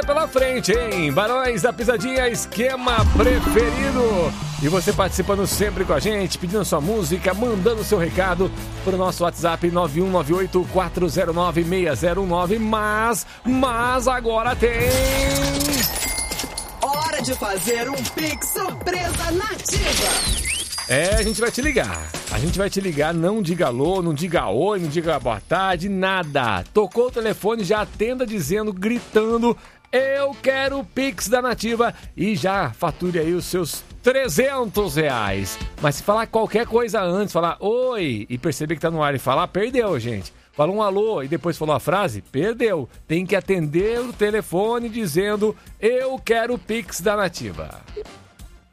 pela frente, hein? Barões da Pisadinha, esquema preferido. E você participando sempre com a gente, pedindo sua música, mandando seu recado para o nosso WhatsApp 9198-409-6019. Mas agora tem... Hora de fazer um Pix surpresa nativa. A gente vai te ligar. A gente vai te ligar, não diga alô, não diga oi, não diga boa tarde, nada. Tocou o telefone, já atenda dizendo, gritando, eu quero o Pix da Nativa e já fature aí os seus R$300. Mas se falar qualquer coisa antes, falar oi e perceber que tá no ar e falar, perdeu, gente. Falou um alô e depois falou a frase, perdeu. Tem que atender o telefone dizendo, eu quero o Pix da Nativa.